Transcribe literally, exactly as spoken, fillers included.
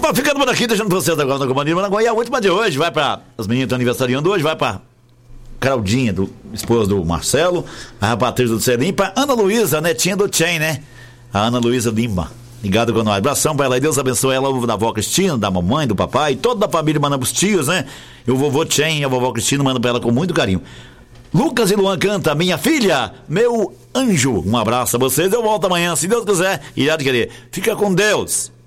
Vamos ficando por aqui, deixando vocês agora na companhia do Maranguá. E a última de hoje vai para as meninas que estão aniversariando hoje, vai para Claudinha, do esposo do Marcelo, a Patrícia do Celim, para Ana Luísa, netinha do Tchen, né? A Ana Luísa Lima. Ligado com nós. Abração pra ela e Deus abençoe ela, o da avó Cristina, da mamãe, do papai, toda a família mandando pros tios, né? E o vovô Tchen e a vovó Cristina mandam pra ela com muito carinho. Lucas e Luan canta Minha Filha, Meu Anjo. Um abraço a vocês, eu volto amanhã, se Deus quiser, irá de querer. Fica com Deus.